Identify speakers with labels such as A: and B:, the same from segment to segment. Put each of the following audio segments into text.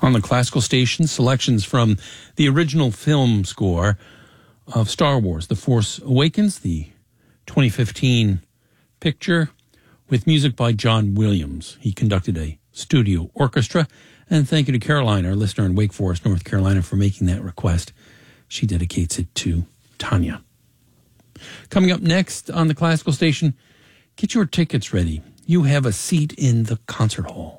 A: On the classical station, selections from the original film score of Star Wars, The Force Awakens, the 2015 picture, with music by John Williams. He conducted a studio orchestra. And thank you to Caroline, our listener in Wake Forest, North Carolina, for making that request. She dedicates it to Tanya. Coming up next on the classical station, get your tickets ready. You have a seat in the concert hall.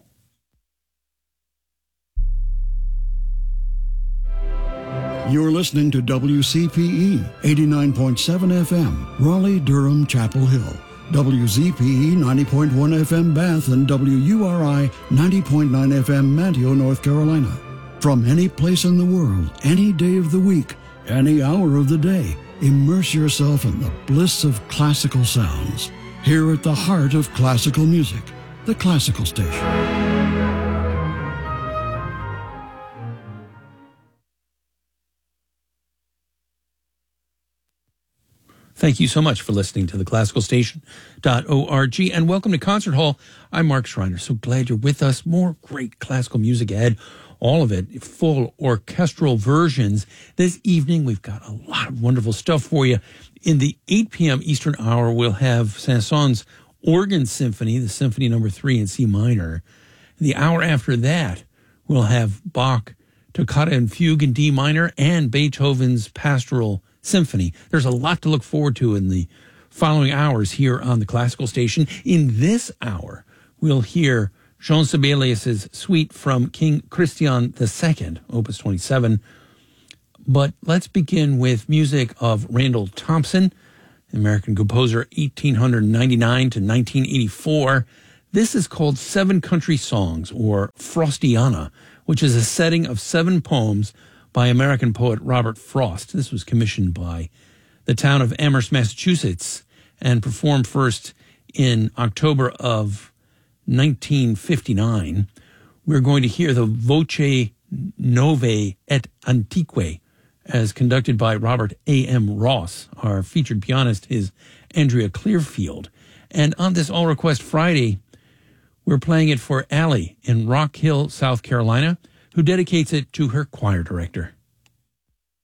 B: You're listening to WCPE 89.7 FM, Raleigh, Durham, Chapel Hill. WZPE 90.1 FM Bath and WURI 90.9 FM Manteo, North Carolina. From any place in the world, any day of the week, any hour of the day, immerse yourself in the bliss of classical sounds. Here at the heart of classical music, the Classical Station.
A: Thank you so much for listening to the classicalstation.org, and welcome to Concert Hall. I'm Mark Schreiner. So glad you're with us. More great classical music ahead. All of it, full orchestral versions. This evening, we've got a lot of wonderful stuff for you. In the 8 p.m. Eastern hour, we'll have Saint-Saëns Organ Symphony, the Symphony No. 3 in C minor. The hour after that, we'll have Bach, Toccata and Fugue in D minor, and Beethoven's Pastoral Symphony. There's a lot to look forward to in the following hours here on the Classical Station. In this hour, we'll hear Jean Sibelius's suite from King Christian II, Opus 27. But let's begin with music of Randall Thompson, American composer, 1899 to 1984. This is called Seven Country Songs, or Frostiana, which is a setting of 7 poems by American poet Robert Frost. This was commissioned by the town of Amherst, Massachusetts, and performed first in October of 1959. We're going to hear the Voce Novae et Antiquae, as conducted by Robert A.M. Ross. Our featured pianist is Andrea Clearfield. And on this All Request Friday, we're playing it for Allie in Rock Hill, South Carolina, who dedicates it to her choir director.